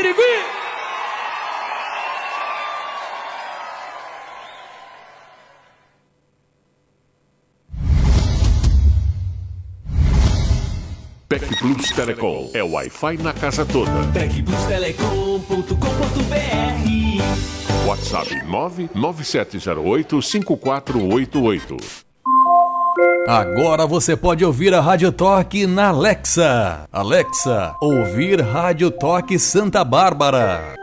Birigui! Tec Plus Telecom. É Wi-Fi na casa toda. tecplustelecom.com.br. WhatsApp 997085488. Agora você pode ouvir a Rádio Toque na Alexa. Alexa, ouvir Rádio Toque Santa Bárbara.